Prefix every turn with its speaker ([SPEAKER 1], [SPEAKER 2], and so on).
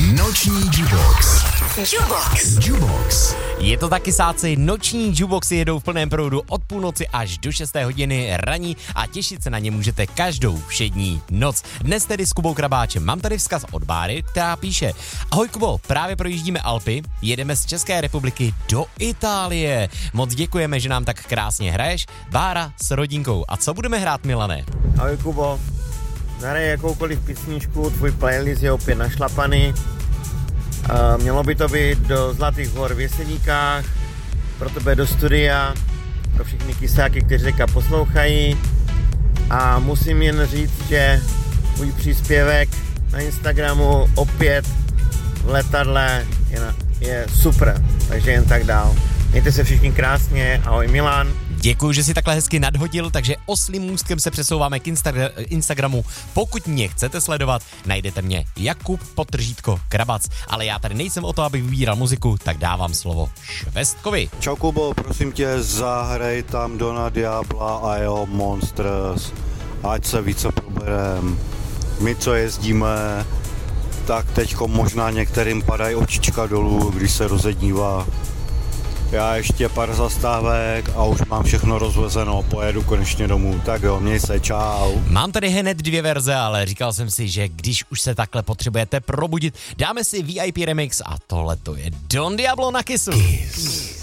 [SPEAKER 1] Noční Jubox. Jubox.
[SPEAKER 2] Je to taky sáci, noční Juboxy jedou v plném proudu od půlnoci až do 6. hodiny raní a těšit se na ně můžete každou všední noc. Dnes tedy s Kubou Krabáčem. Mám tady vzkaz od Báry, která píše: Ahoj Kubo, právě projíždíme Alpy, jedeme z České republiky do Itálie. Moc děkujeme, že nám tak krásně hraješ. Bára s rodinkou. A co budeme hrát, Milane?
[SPEAKER 3] Ahoj Kubo, zahraj jakoukoliv písničku, tvůj playlist je opět našlapaný. Mělo by to být do Zlatých hor v Jeseníkách, pro tebe do studia, pro všechny kysáky, kteří teďka poslouchají. A musím jen říct, že můj příspěvek na Instagramu opět v letadle je super, takže jen tak dál. Mějte se všichni krásně, ahoj Milan.
[SPEAKER 2] Děkuji, že si takhle hezky nadhodil, takže oslím můstkem se přesouváme k Instagramu. Pokud mě chcete sledovat, najdete mě Jakub_Krabac, ale já tady nejsem o to, abych vybíral muziku, tak dávám slovo Švestkovi.
[SPEAKER 4] Čau Kubo, prosím tě, zahraj tam Dona Diabla a jeho Monsters, ať se více proberem. My, co jezdíme, tak teďko možná některým padají očička dolů, když se rozednívá. Já ještě pár zastávek a už mám všechno rozvezeno, pojedu konečně domů. Tak jo, měj se, čau.
[SPEAKER 2] Mám tady hned 2 verze, ale říkal jsem si, že když už se takhle potřebujete probudit, dáme si VIP remix a tohle to je Don Diablo na Kissu.